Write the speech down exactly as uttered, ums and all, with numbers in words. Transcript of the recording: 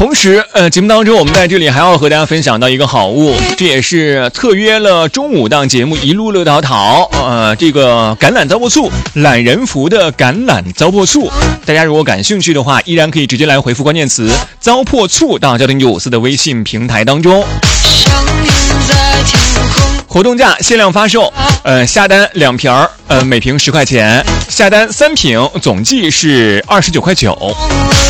同时，呃，节目当中我们在这里还要和大家分享到一个好物，这也是特约了中午档节目一路乐淘淘，呃，这个橄榄糟粕醋，懒人福的橄榄糟粕醋。大家如果感兴趣的话，依然可以直接来回复关键词糟粕醋到焦点九五四的微信平台当中。活动价限量发售，呃，下单两瓶儿，呃，每瓶十块钱；下单三瓶，总计是二十九块九。